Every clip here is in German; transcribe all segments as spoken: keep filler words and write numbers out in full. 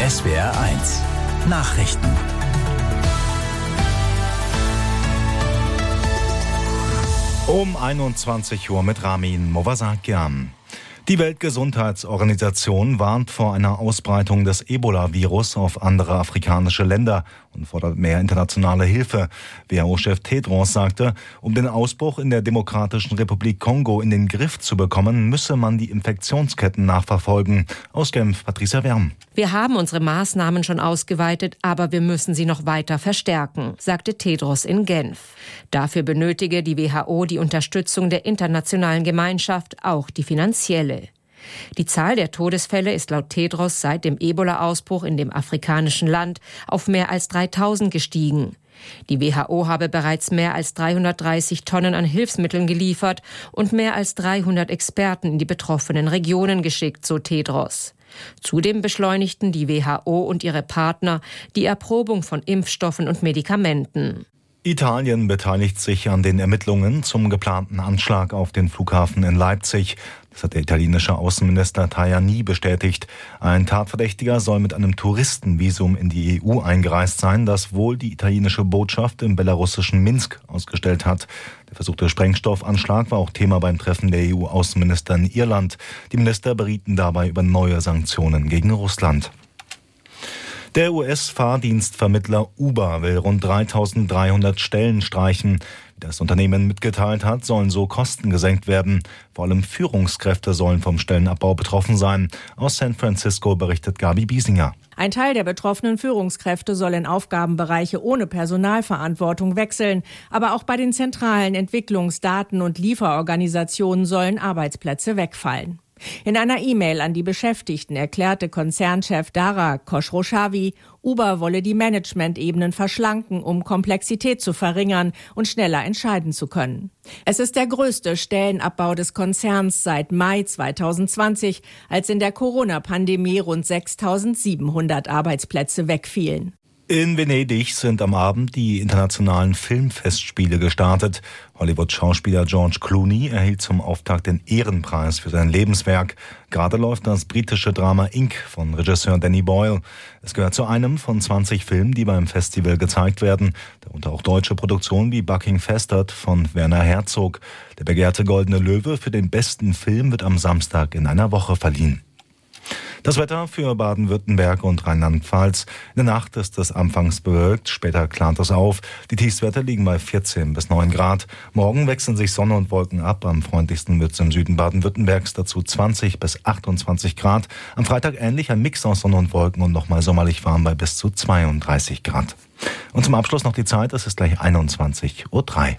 S W R eins Nachrichten. Um einundzwanzig Uhr mit Ramin Movasakian. Die Weltgesundheitsorganisation warnt vor einer Ausbreitung des Ebola-Virus auf andere afrikanische Länder und fordert mehr internationale Hilfe. W H O-Chef Tedros sagte, um den Ausbruch in der Demokratischen Republik Kongo in den Griff zu bekommen, müsse man die Infektionsketten nachverfolgen. Aus Genf, Patricia Werm. Wir haben unsere Maßnahmen schon ausgeweitet, aber wir müssen sie noch weiter verstärken, sagte Tedros in Genf. Dafür benötige die W H O die Unterstützung der internationalen Gemeinschaft, auch die finanzielle. Die Zahl der Todesfälle ist laut Tedros seit dem Ebola-Ausbruch in dem afrikanischen Land auf mehr als dreitausend gestiegen. Die W H O habe bereits mehr als dreihundertdreißig Tonnen an Hilfsmitteln geliefert und mehr als dreihundert Experten in die betroffenen Regionen geschickt, so Tedros. Zudem beschleunigten die W H O und ihre Partner die Erprobung von Impfstoffen und Medikamenten. Italien beteiligt sich an den Ermittlungen zum geplanten Anschlag auf den Flughafen in Leipzig. Das hat der italienische Außenminister Tajani bestätigt. Ein Tatverdächtiger soll mit einem Touristenvisum in die E U eingereist sein, das wohl die italienische Botschaft im belarussischen Minsk ausgestellt hat. Der versuchte Sprengstoffanschlag war auch Thema beim Treffen der E U-Außenminister in Irland. Die Minister berieten dabei über neue Sanktionen gegen Russland. Der U S-Fahrdienstvermittler Uber will rund dreitausenddreihundert Stellen streichen. Wie das Unternehmen mitgeteilt hat, sollen so Kosten gesenkt werden. Vor allem Führungskräfte sollen vom Stellenabbau betroffen sein. Aus San Francisco berichtet Gabi Biesinger. Ein Teil der betroffenen Führungskräfte soll in Aufgabenbereiche ohne Personalverantwortung wechseln. Aber auch bei den zentralen Entwicklungs-, Daten- und Lieferorganisationen sollen Arbeitsplätze wegfallen. In einer E-Mail an die Beschäftigten erklärte Konzernchef Dara Khosrowshahi, Uber wolle die Managementebenen verschlanken, um Komplexität zu verringern und schneller entscheiden zu können. Es ist der größte Stellenabbau des Konzerns seit Mai zweitausendzwanzig, als in der Corona-Pandemie rund sechstausendsiebenhundert Arbeitsplätze wegfielen. In Venedig sind am Abend die internationalen Filmfestspiele gestartet. Hollywood-Schauspieler George Clooney erhielt zum Auftakt den Ehrenpreis für sein Lebenswerk. Gerade läuft das britische Drama Ink von Regisseur Danny Boyle. Es gehört zu einem von zwanzig Filmen, die beim Festival gezeigt werden. Darunter auch deutsche Produktionen wie Bucking Festert von Werner Herzog. Der begehrte Goldene Löwe für den besten Film wird am Samstag in einer Woche verliehen. Das Wetter für Baden-Württemberg und Rheinland-Pfalz. In der Nacht ist es anfangs bewölkt, später klart es auf. Die Tiefstwerte liegen bei vierzehn bis neun Grad. Morgen wechseln sich Sonne und Wolken ab. Am freundlichsten wird es im Süden Baden-Württembergs, dazu zwanzig bis achtundzwanzig Grad. Am Freitag ähnlich ein Mix aus Sonne und Wolken und nochmal sommerlich warm bei bis zu zweiunddreißig Grad. Und zum Abschluss noch die Zeit, es ist gleich einundzwanzig Uhr drei.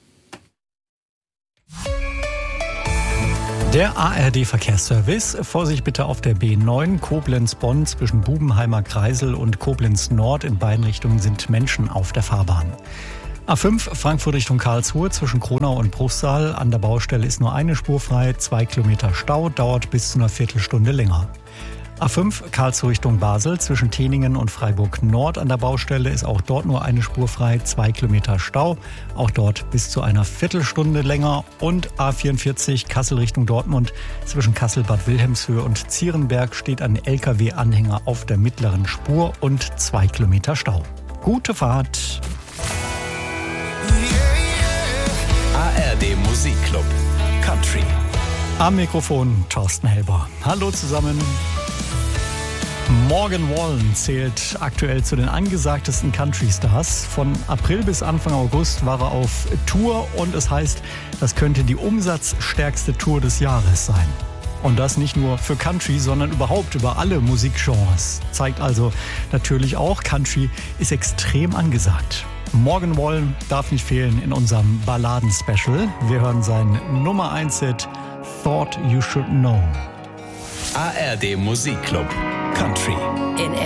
Der A R D-Verkehrsservice. Vorsicht bitte auf der B neun Koblenz-Bonn zwischen Bubenheimer Kreisel und Koblenz Nord. In beiden Richtungen sind Menschen auf der Fahrbahn. A fünf Frankfurt Richtung Karlsruhe zwischen Kronau und Bruchsal. An der Baustelle ist nur eine Spur frei. Zwei Kilometer Stau, dauert bis zu einer Viertelstunde länger. A fünf Karlsruhe Richtung Basel zwischen Teningen und Freiburg Nord an der Baustelle ist auch dort nur eine Spur frei, zwei Kilometer Stau, auch dort bis zu einer Viertelstunde länger. Und A vierundvierzig Kassel Richtung Dortmund zwischen Kassel-Bad Wilhelmshöhe und Zierenberg steht ein L K W-Anhänger auf der mittleren Spur und zwei Kilometer Stau. Gute Fahrt! A R D Musikclub Country. Am Mikrofon Thorsten Helber. Hallo zusammen. Morgan Wallen zählt aktuell zu den angesagtesten Country-Stars. Von April bis Anfang August war er auf Tour und es heißt, das könnte die umsatzstärkste Tour des Jahres sein. Und das nicht nur für Country, sondern überhaupt über alle Musikgenres. Zeigt also natürlich auch, Country ist extrem angesagt. Morgan Wallen darf nicht fehlen in unserem Balladen-Special. Wir hören sein Nummer eins Hit Thought You Should Know. A R D Musikclub Country. In